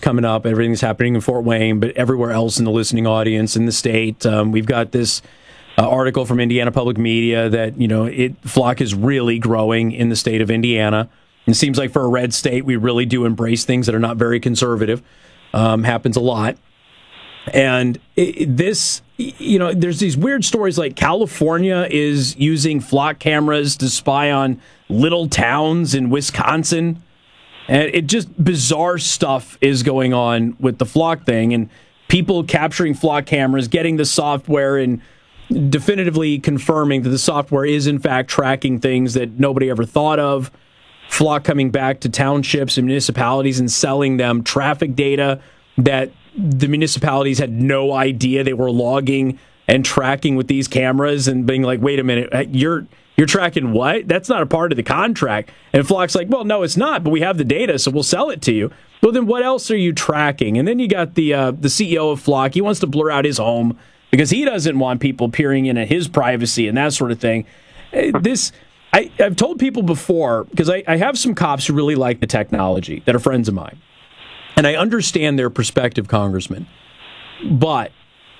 coming up, everything's happening in Fort Wayne, but everywhere else in the listening audience in the state. We've got this article from Indiana Public Media that, Flock is really growing in the state of Indiana. It seems like for a red state, we really do embrace things that are not very conservative. Happens a lot. And there's these weird stories like California is using Flock cameras to spy on little towns in Wisconsin. And it just bizarre stuff is going on with the Flock thing, and people capturing Flock cameras, getting the software and definitively confirming that the software is in fact tracking things that nobody ever thought of. Flock coming back to townships and municipalities and selling them traffic data that the municipalities had no idea they were logging and tracking with these cameras, and being like, wait a minute, you're tracking what? That's not a part of the contract. And Flock's like, well, no, it's not, but we have the data, so we'll sell it to you. Well, then what else are you tracking? And then you got the CEO of Flock. He wants to blur out his home because he doesn't want people peering in at his privacy and that sort of thing. I've told people before, because I have some cops who really like the technology that are friends of mine, and I understand their perspective, Congressman. But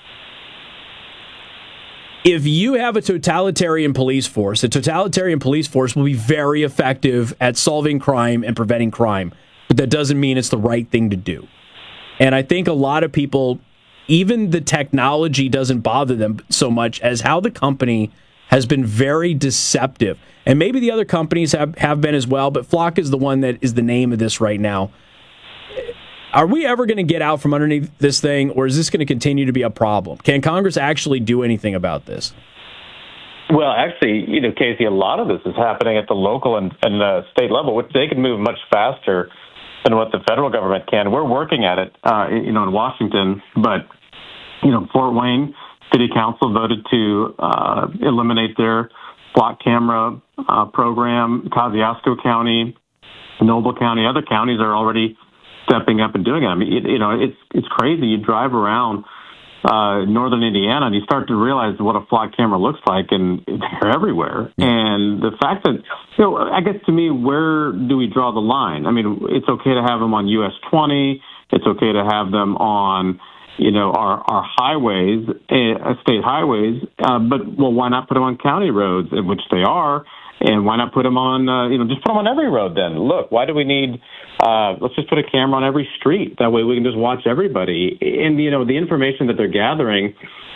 if you have a totalitarian police force, the totalitarian police force will be very effective at solving crime and preventing crime. But that doesn't mean it's the right thing to do. And I think a lot of people, even the technology doesn't bother them so much as how the company has been very deceptive. And maybe the other companies have been as well, but Flock is the one that is the name of this right now. Are we ever going to get out from underneath this thing, or is this going to continue to be a problem? Can Congress actually do anything about this? Well, actually, Casey, a lot of this is happening at the local and state level, which they can move much faster than what the federal government can. We're working at it, in Washington, but, Fort Wayne City Council voted to eliminate their Flock camera program. Kosciuszko County, Noble County, other counties are already stepping up and doing it. I mean, it's crazy. You drive around northern Indiana and you start to realize what a Flock camera looks like, and they're everywhere. And the fact that, I guess to me, where do we draw the line? I mean, it's okay to have them on US 20. It's okay to have them on, our highways, state highways. But why not put them on county roads, which they are? And why not put them on, just put them on every road then? Look, why do we need, let's just put a camera on every street. That way we can just watch everybody. And, the information that they're gathering,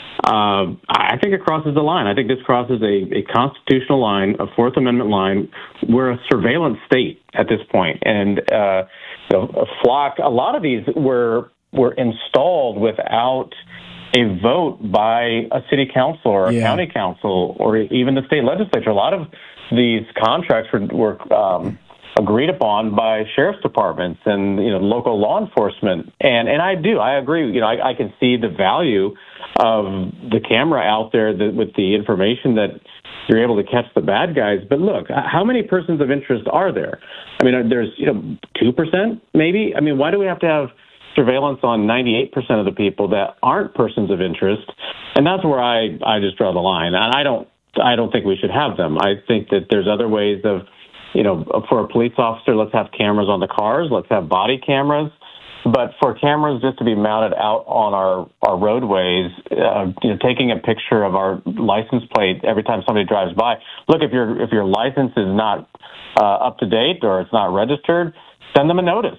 I think it crosses the line. I think this crosses a constitutional line, a Fourth Amendment line. We're a surveillance state at this point. And, Flock, a lot of these were installed without a vote by a city council or a county council or even the state legislature. A lot of these contracts were agreed upon by sheriff's departments and local law enforcement. And I agree. I can see the value of the camera out there with the information that you're able to catch the bad guys. But look, how many persons of interest are there? I mean, there's 2% maybe. I mean, why do we have to have surveillance on 98% of the people that aren't persons of interest? And that's where I just draw the line. And I don't think we should have them. I think that there's other ways of, for a police officer, let's have cameras on the cars, let's have body cameras. But for cameras just to be mounted out on our roadways, taking a picture of our license plate every time somebody drives by. Look, if your license is not up to date or it's not registered, send them a notice.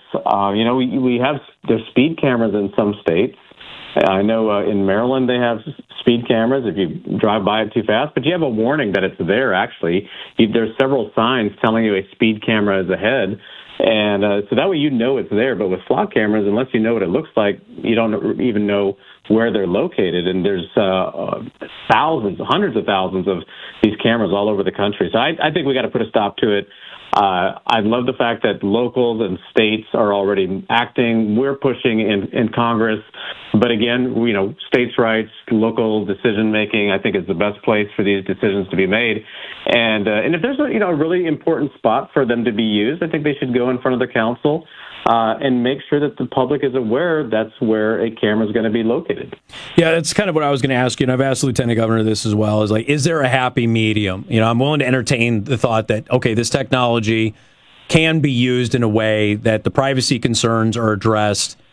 There's speed cameras in some states. I know in Maryland they have speed cameras if you drive by it too fast, but you have a warning that it's there, actually. There's several signs telling you a speed camera is ahead, and so that way it's there. But with Flock cameras, unless you know what it looks like, you don't even know where they're located, and there's thousands, hundreds of thousands of these cameras all over the country. So I think we got to put a stop to it. I love the fact that locals and states are already acting. We're pushing in Congress. But again, states' rights, local decision-making, I think is the best place for these decisions to be made. And if there's a really important spot for them to be used, I think they should go in front of the council and make sure that the public is aware that's where a camera is going to be located. Yeah, that's kind of what I was going to ask you, and I've asked the Lieutenant Governor this as well, is there a happy medium? I'm willing to entertain the thought that, okay, this technology can be used in a way that the privacy concerns are addressed,